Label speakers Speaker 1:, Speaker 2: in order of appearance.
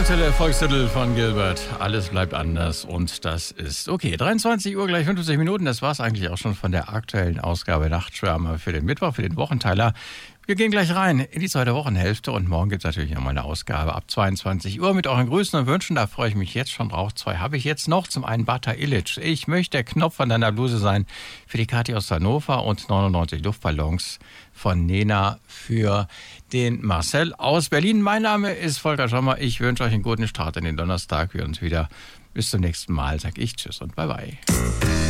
Speaker 1: aktuelle Volkstitel von Gilbert. Alles bleibt anders und das ist okay. 23 Uhr gleich 50 Minuten. Das war es eigentlich auch schon von der aktuellen Ausgabe Nachtschwärmer für den Mittwoch, für den Wochenteiler. Wir gehen gleich rein in die zweite Wochenhälfte und morgen gibt es natürlich nochmal eine Ausgabe ab 22 Uhr mit euren Grüßen und Wünschen. Da freue ich mich jetzt schon drauf. 2 habe ich jetzt noch. Zum einen Bata Illich. Ich möchte der Knopf an deiner Bluse sein für die Kathi aus Hannover und 99 Luftballons von Nena für den Marcel aus Berlin. Mein Name ist Volker Schommer. Ich wünsche euch einen guten Start in den Donnerstag. Wir uns wieder bis zum nächsten Mal. Sag ich Tschüss und Bye-bye.